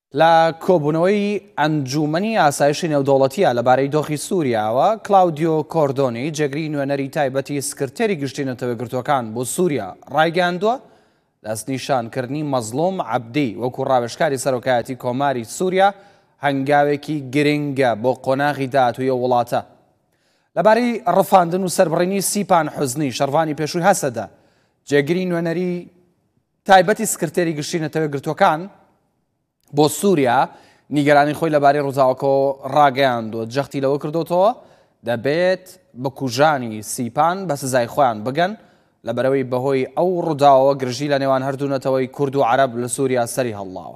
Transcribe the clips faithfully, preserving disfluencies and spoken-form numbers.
لە کۆبوونەوەی ئەنجومەنی ئاسایشی نێودەوڵەتیە لەبارەی دۆخی سووریاوە کلاودیۆ کۆردۆنی جێگری نوێنەری تایبەتی سکرتێری گشتی نەتەوەیەکگرتووەکان بۆ سووریا ڕایگەاندووە دەستنیشانکردنی مەزلوم عەبدی وەکو ڕاوێژکاری سەرۆکایەتی کۆماری سووریا هەنگاوێکی گرنگە بۆ قۆناغی داهاتوویە وڵاتە. لەبارەی ڕفاندن و سەربڕینی سیپان حوزنی شەڕوانی پێشووی هەسەدە جێگری نوێنەری تایبەتی سکرتێری گشتی نەتەوەیەکگرتووەکان بۆ سووریا نیگەرانی خۆی لەبارەی ڕووداوەکەوە ڕاگەیاندووە جەختی لەوە کردوتەوە دەبێت بە کوژانی سیپان بە سزای خۆیان بگەن لەبەرەوەی بەهۆی ئەو ڕووداوەوە گرژی لە نێوان هەردوو نەتەوەی کورد و عەرەب لە سووریا سەری هەڵاوە.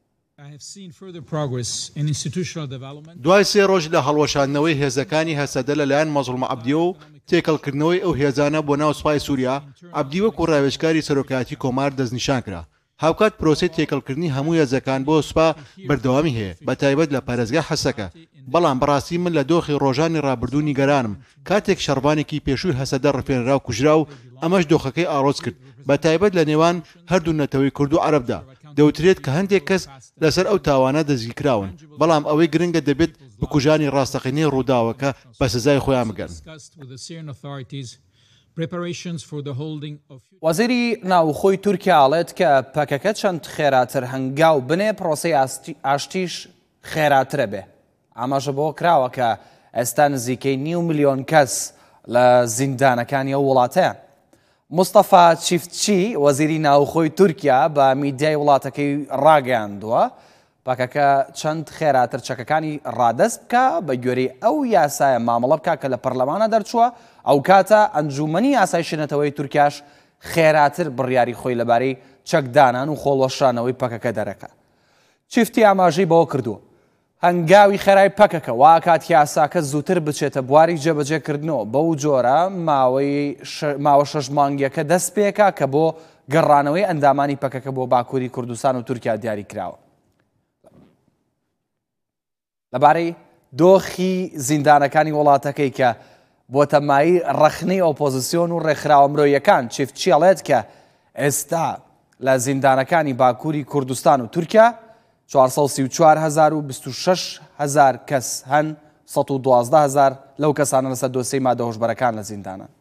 دوای سێ ڕۆژ لە هەڵوەشاندنەوەی هێزەکانی هەسەدە لەلایەن مەزلوم عەبدیە و تێکەڵکردنەوەی ئەو هێزانە بۆ ناو سوپای سووریا عەبدی وەکو ڕاوێژکاری سەرۆکایەتی کۆمار دەستنیشان کرا. هاوکات پرۆسەی تێکەڵکردنی هەموو هێزەکان بۆ سوپا بەردەوامی هەیە بە تایبەت لە پارێزگای حەسەکە. بەڵام بەڕاستی من لە دۆخی ڕۆژانی ڕابردوو نیگەرانم کاتێک شەڕبانێکی پێشووی هەسەدە ڕفێنرا و کوژرا و ئەمەش دۆخەکەی ئاڕۆز کرد بە تایبەت لە نێوان هەردوو نەتەوەی کورد و عەرەبدا. دەوترێت کە هەندێک کەس لەسەر ئەو تاوانە دەستگیرکراون بەڵام ئەوەی گرنگە دەبێت بکوژانی ڕاستەقینەی ڕووداوەکە بە سزای خۆیان بگەن. وەزیری ناوخۆی تورکیا ئاڵێت کە پەکەکە چەند خێراتر هەنگاو بنێ پرۆسەی ئاشتیش خێراترە بێ. ئاماژە بۆ کراوە کە ئێستا نزیکەی نیو ملیۆن کەس لە زیندانەکانی ئەو وڵاتەیە. مستەفا چیفتچی وەزیری ناوخۆی تورکیا بە میدیای وڵاتەکەی ڕاگەیاندووە پەکەکە چەند خێراتر چەکەکانی ڕادەست بکە بە گوێرەی ئەو یاسایە مامەڵە بکە کە لە پەرلەمانە دەرچووە ئەو کاتە ئەنجومەنی ئاسایشی نەتەوەی تورکیاش خێراتر بڕیاری خۆی لەبارەی چەکدانان و خۆڵوەشانەوەی پەکەکە دەرەکە. چیفتی ئاماژەی بەوە کردووە هەنگاوی خێرای پەکەکە واکات یاساکە زووتر بچێتە بواری جێبەجێکردنەوە بەو جۆرە ماوە شەش مانگیەکە دەست پێکە کە بۆ گەڕانەوەی ئەندامانی پەکەکە بۆ باکووری کوردستان و تورکیا دیاری کراوە. لەبارەی دۆخی زیندانەکانی وڵاتەکەی کە بۆتە مای ڕەخنەی ئۆپۆزیسیۆن و ڕێکخراوە مرۆییەکان چیفچی ئەڵێت کە ئێستا لە زیندانەکانی باکووری کوردستان و تورکیا چوارسەد و سی و چوار هەزار و بیست و شەش هەزار کەس هەن سەد و دوازدە هەزار لەو کەسانە لەسەر دۆسیەی مادە هۆشبەرەکان لە زیندانە.